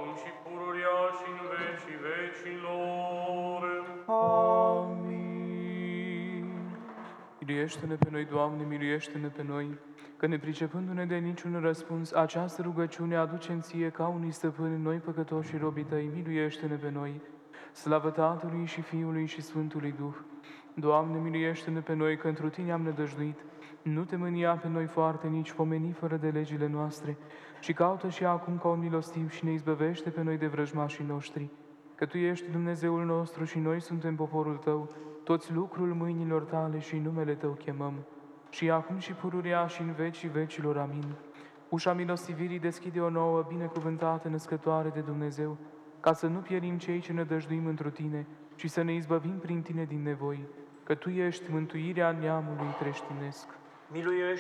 acum și pururia și în vecii vecilor. Amin. Miluiește-ne pe noi, Doamne, miluiește-ne pe noi, că nepricepându-ne de niciun răspuns, această rugăciune aducem Ție ca unui stăpân, noi păcătoși și robii Tăi, miluiește-ne pe noi. Slavă Tatălui și Fiului și Sfântului Duh. Doamne, miluiește-ne pe noi, că întru Tine am nădăjduit. Nu te mânia pe noi foarte, nici pomeni fără de legile noastre, ci caută și acum ca un milostiv și ne izbăvește pe noi de vrăjmașii noștri. Că Tu ești Dumnezeul nostru și noi suntem poporul Tău, toți lucrul mâinilor Tale și numele Tău chemăm. Și acum și pururea și în vecii vecilor. Amin. Ușa milostivirii deschide o nouă, binecuvântată născătoare de Dumnezeu, ca să nu pierim cei ce ne dăjduim întru Tine, ci să ne izbăvim prin Tine din nevoi, că Tu ești mântuirea neamului creștinesc. Miluiește